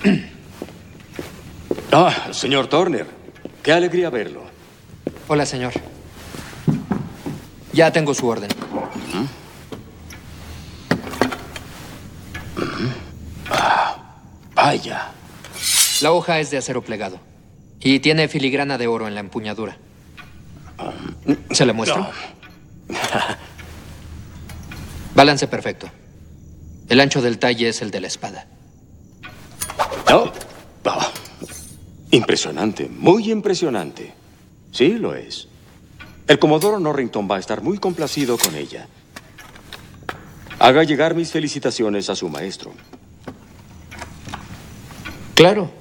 Señor Turner. Qué alegría verlo. Hola, señor. Ya tengo su orden. Vaya. La hoja es de acero plegado. Y tiene filigrana de oro en la empuñadura. ¿Se la muestro? Balance perfecto. El ancho del talle es el de la espada. Impresionante, muy impresionante. Sí, lo es. El Comodoro Norrington va a estar muy complacido con ella. Haga llegar mis felicitaciones a su maestro. Claro.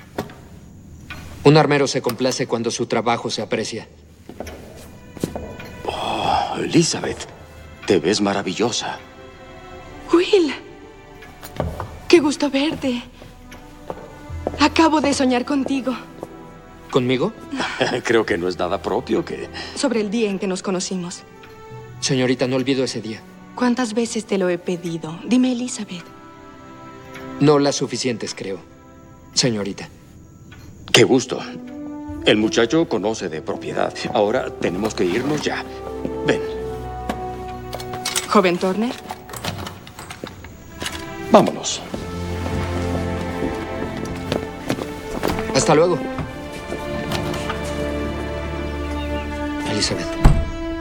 Un armero se complace cuando su trabajo se aprecia. Oh, Elizabeth, te ves maravillosa. Will, qué gusto verte. Acabo de soñar contigo. ¿Conmigo? Creo que no es nada propio que... Sobre el día en que nos conocimos. Señorita, no olvido ese día. ¿Cuántas veces te lo he pedido? Dime, Elizabeth. No las suficientes, creo. Señorita. Qué gusto. El muchacho conoce de propiedad. Ahora tenemos que irnos ya. Ven. ¿Joven Turner? Vámonos. Hasta luego. Elizabeth.